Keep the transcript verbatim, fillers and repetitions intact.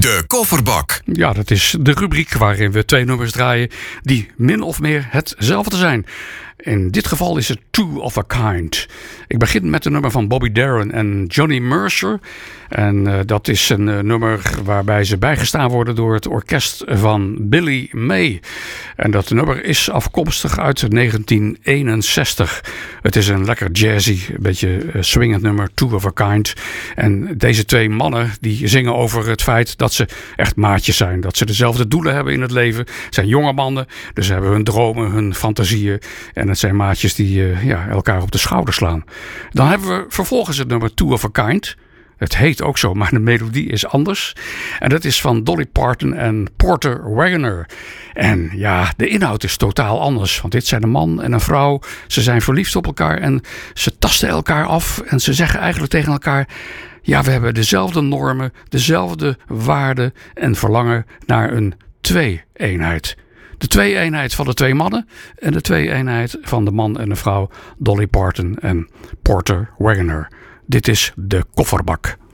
De Kofferbak. Ja, dat is de rubriek waarin we twee nummers draaien die min of meer hetzelfde zijn. In dit geval is het Two of a Kind. Ik begin met een nummer van Bobby Darin en Johnny Mercer. En uh, dat is een uh, nummer waarbij ze bijgestaan worden door het orkest van Billy May. En dat nummer is afkomstig uit negentien eenenzestig. Het is een lekker jazzy, een beetje uh, swingend nummer, Two of a Kind. En deze twee mannen die zingen over het feit dat ze echt maatjes zijn. Dat ze dezelfde doelen hebben in het leven. Het zijn jonge mannen, dus ze hebben hun dromen, hun fantasieën. En het zijn maatjes die uh, ja, elkaar op de schouder slaan. Dan hebben we vervolgens het nummer Two of a Kind. Het heet ook zo, maar de melodie is anders. En dat is van Dolly Parton en Porter Wagoner. En ja, de inhoud is totaal anders. Want dit zijn een man en een vrouw. Ze zijn verliefd op elkaar en ze tasten elkaar af. En ze zeggen eigenlijk tegen elkaar: ja, we hebben dezelfde normen, dezelfde waarden en verlangen naar een twee-eenheid. De twee-eenheid van de twee mannen en de twee-eenheid van de man en de vrouw Dolly Parton en Porter Wagoner. Dit is de Kofferbak.